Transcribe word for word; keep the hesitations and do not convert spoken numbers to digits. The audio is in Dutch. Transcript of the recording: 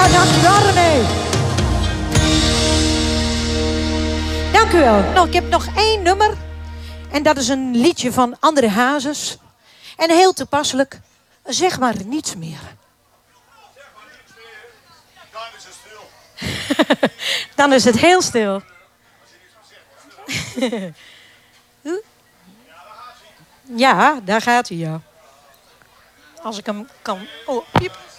Ja, dankjewel René. Dank u wel. Nou, ik heb nog één nummer. En dat is een liedje van André Hazes. En heel toepasselijk. Zeg maar niets meer. Dan is het stil. Dan is het heel stil. Ja, daar gaat hij, ja. Als ik hem kan... Oh, piep.